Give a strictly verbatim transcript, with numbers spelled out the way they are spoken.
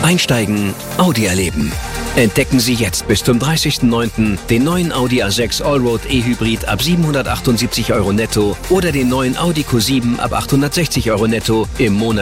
Einsteigen, Audi erleben. Entdecken Sie jetzt bis zum dreißigsten neunten den neuen Audi A sechs Allroad E-Hybrid ab siebenhundertachtundsiebzig Euro netto oder den neuen Audi Q sieben ab achthundertsechzig Euro netto im Monat